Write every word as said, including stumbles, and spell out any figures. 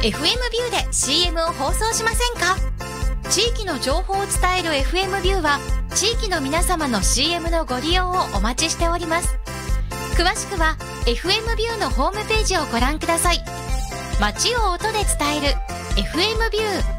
エフエム ビューで シーエム を放送しませんか？地域の情報を伝える エフエム ビューは地域の皆様の シーエム のご利用をお待ちしております。詳しくは エフエム ビューのホームページをご覧ください。街を音で伝える エフエム ビュー。